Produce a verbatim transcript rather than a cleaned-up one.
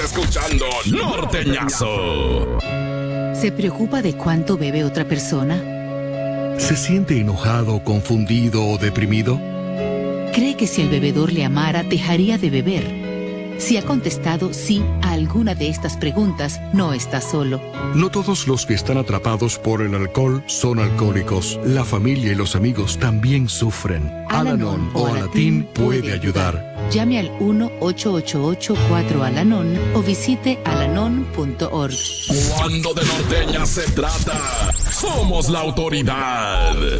Escuchando Norteñazo. ¿Se preocupa de cuánto bebe otra persona? ¿Se siente enojado, confundido o deprimido? ¿Cree que si el bebedor le amara, dejaría de beber? Si ha contestado sí a alguna de estas preguntas, no está solo. No todos los que están atrapados por el alcohol son alcohólicos. La familia y los amigos también sufren. Al-Anon o Alatín puede ayudar. Llame al uno ocho ocho ocho cuatro Al-Anon o visite alanon punto org. Cuando de norteña se trata, somos la autoridad.